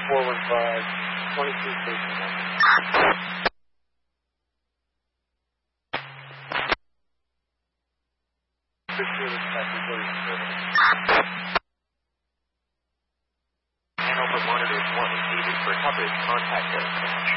415, 22 station. Hanover monitors 1 is needed for coverage. Contact us.